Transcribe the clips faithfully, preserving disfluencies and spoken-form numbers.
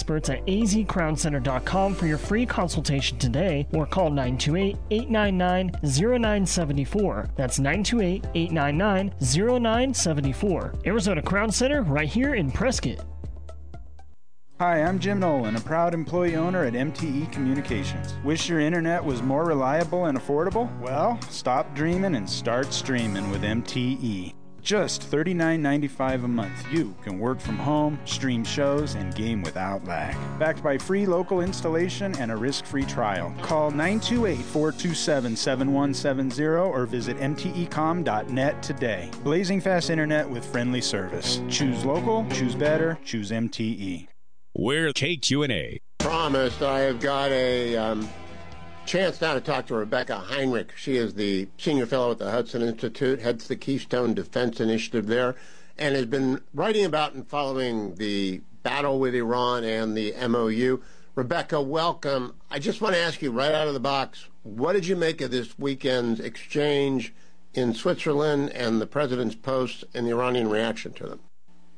experts at a z crown center dot com for your free consultation today, or call nine two eight, eight nine nine, zero nine seven four. That's nine two eight, eight nine nine, zero nine seven four. Arizona Crown Center, right here in Prescott. Hi, I'm Jim Nolan, a proud employee owner at M T E Communications. Wish your internet was more reliable and affordable? Well, stop dreaming and start streaming with M T E. Just thirty-nine ninety-five a month, you can work from home, stream shows, and game without lag. Backed by free local installation and a risk-free trial. Call nine two eight, four two seven, seven one seven zero or visit m t e com dot net today. Blazing fast internet with friendly service. Choose local, choose better, choose M T E. We're K Q and A. Promised, I have got a um, chance now to talk to Rebecca Heinrich. She is the senior fellow at the Hudson Institute, heads the Keystone Defense Initiative there, and has been writing about and following the battle with Iran and the M O U. Rebecca, welcome. I just want to ask you right out of the box, what did you make of this weekend's exchange in Switzerland and the president's posts and the Iranian reaction to them?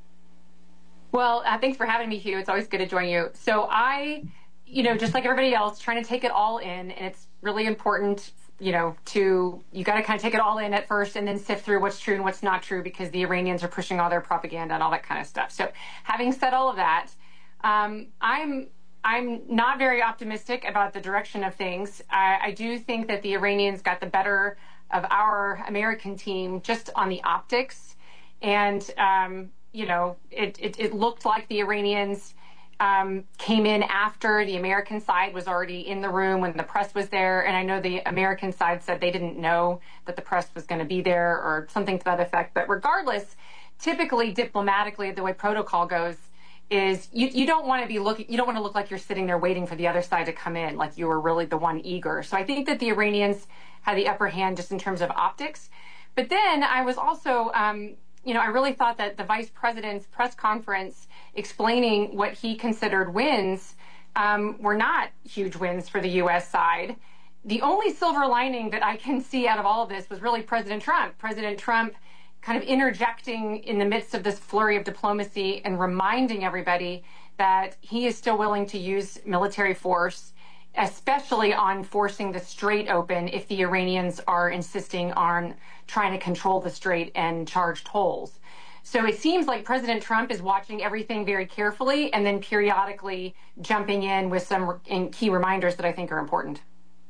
Well, uh, thanks for having me, Hugh. It's always good to join you. So I, you know, just like everybody else, trying to take it all in, and it's really important, you know, to, you got to kind of take it all in at first and then sift through what's true and what's not true, because the Iranians are pushing all their propaganda and all that kind of stuff. So having said all of that, um, I'm I'm not very optimistic about the direction of things. I, I do think that the Iranians got the better of our American team just on the optics, and um, you know, it, it, it looked like the Iranians um, came in after the American side was already in the room when the press was there. And I know the American side said they didn't know that the press was going to be there or something to that effect. But regardless, typically diplomatically, the way protocol goes is you, you don't want to be looking, you don't want to look like you're sitting there waiting for the other side to come in, like you were really the one eager. So I think that the Iranians had the upper hand just in terms of optics. But then I was also, um, you know, I really thought that the vice president's press conference explaining what he considered wins um, were not huge wins for the U S side. The only silver lining that I can see out of all of this was really President Trump. President Trump kind of interjecting in the midst of this flurry of diplomacy and reminding everybody that he is still willing to use military force, especially on forcing the Strait open if the Iranians are insisting on trying to control the Strait and charge tolls. So it seems like President Trump is watching everything very carefully and then periodically jumping in with some key reminders that I think are important.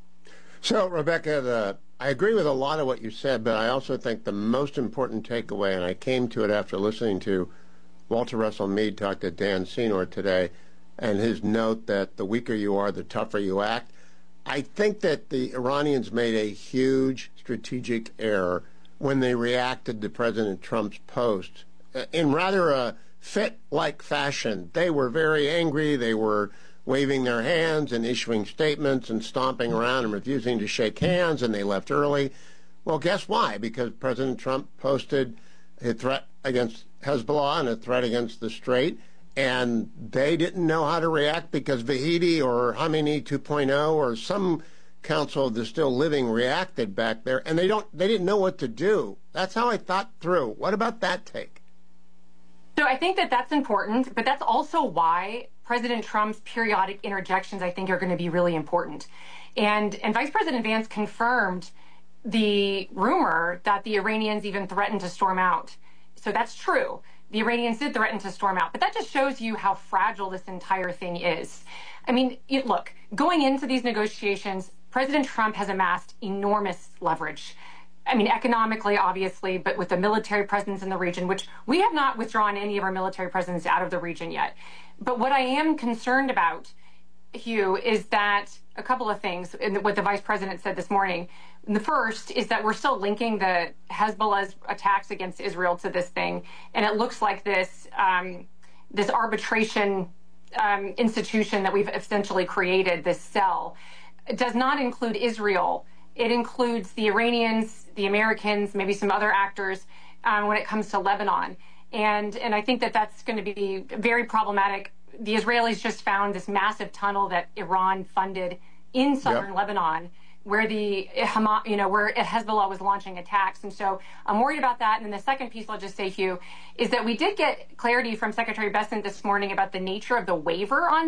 So, Rebecca, the, I agree with a lot of what you said, but I also think the most important takeaway, and I came to it after listening to Walter Russell Mead talk to Dan Senor today, and his note that the weaker you are, the tougher you act. I think that the Iranians made a huge strategic error when they reacted to President Trump's post in rather a fit-like fashion. They were very angry. They were waving their hands and issuing statements and stomping around and refusing to shake hands, and they left early. Well, guess why? Because President Trump posted a threat against Hezbollah and a threat against the Strait, and they didn't know how to react because Vahidi or Khamenei two point oh or some council of the still living reacted back there, and they don't they didn't know what to do. That's how I thought through. What about that take? So I think that that's important, but that's also why President Trump's periodic interjections, I think, are going to be really important. And and Vice President Vance confirmed the rumor that the Iranians even threatened to storm out. So that's true. The Iranians did threaten to storm out, but that just shows you how fragile this entire thing is. I mean, it, look, going into these negotiations, President Trump has amassed enormous leverage. I mean, economically, obviously, but with the military presence in the region, which we have not withdrawn any of our military presence out of the region yet. But what I am concerned about, Hugh, is that a couple of things, and what the vice president said this morning. The first is that we're still linking the Hezbollah's attacks against Israel to this thing, and it looks like this um, this arbitration um, institution that we've essentially created, this cell, does not include Israel. It includes the Iranians, the Americans, maybe some other actors um, when it comes to Lebanon. And, and I think that that's going to be very problematic. The Israelis just found this massive tunnel that Iran funded in southern yep. Lebanon, where the you know where Hezbollah was launching attacks. And so I'm worried about that. And then the second piece I'll just say, Hugh, is that we did get clarity from Secretary Bessent this morning about the nature of the waiver on